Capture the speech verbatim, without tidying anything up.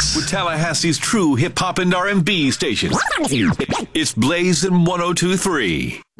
mix with Tallahassee's true hip hop and R and B station. It's Blazing one oh two point three.